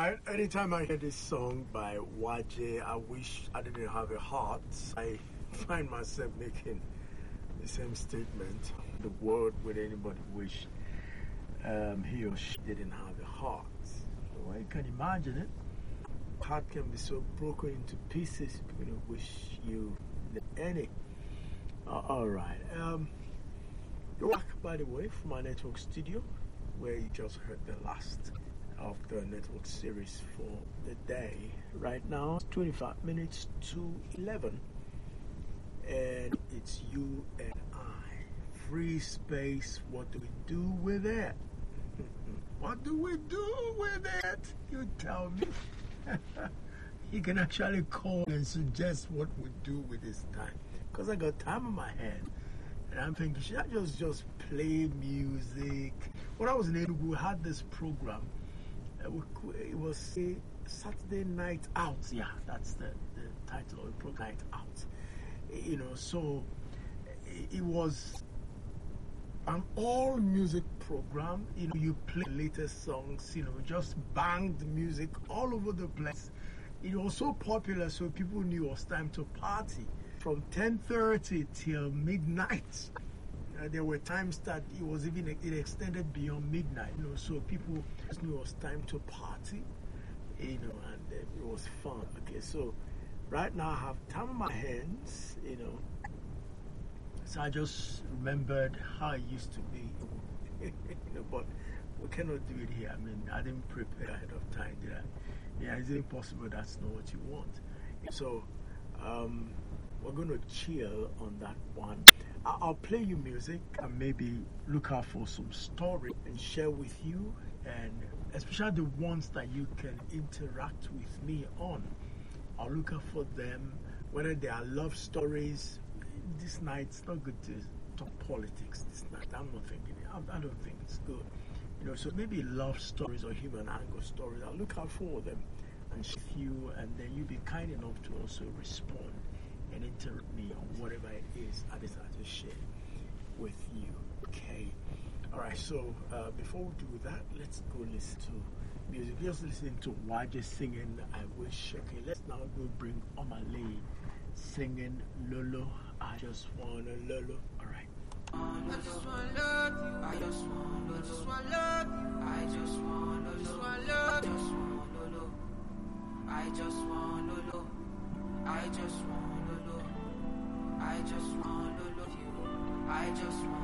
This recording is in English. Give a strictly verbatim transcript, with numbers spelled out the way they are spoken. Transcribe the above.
right. Anytime I hear this song by Y J, I wish I didn't have a heart. I find myself making the same statement. The word would anybody wish um, he or she didn't have a heart. Well, you can imagine it. Heart can be so broken into pieces. People don't wish you any. Uh, all right. Um, you're back, by the way, from our network studio, where you just heard the last of the network series for the day. Right now, it's twenty-five minutes to eleven, and it's you and I. Free space. What do we do with it? What do we do with it? You tell me. You can actually call and suggest what we do with this time, because I got time on my hand. And I'm thinking, should I just, just play music? When I was in Enugu, we had this program. Uh, we, it was uh, Saturday Night Out. Yeah, that's the, the title of the program, Night Out. You know, so it, it was an all music program. You know, you play the latest songs, you know, just banged music all over the place. It was so popular, so people knew it was time to party. From ten thirty till midnight. Uh, there were times that it was even it extended beyond midnight, you know, so people just knew it was time to party, you know, and uh, it was fun. Okay, so right now I have time on my hands, you know, so I just remembered how it used to be, you know, but we cannot do it here. I mean, I didn't prepare ahead of time, did I? Yeah, it's impossible. That's not what you want. So, um, we're going to chill on that one. I'll play you music and maybe look out for some story and share with you, and especially the ones that you can interact with me on. I'll look out for them, whether they are love stories. This night, it's not good to talk politics this night. I'm not thinking it. I don't think it's good. You know, so maybe love stories or human angle stories. I'll look out for them and share with you, and then you'll be kind enough to also respond and interrupt me on whatever it is I decide to share with you. Okay. All right. So uh, before we do that, let's go listen to music. Just listening to Y J singing "I Wish." Okay. Let's now go bring Omale singing "Lolo." I just wanna Lolo. All right. I just wanna love you. I just wanna, just wanna love you. I just wanna, just wanna love you. Just wanna Lolo. I just wanna Lolo. I just wanna. I just want to love you. I just want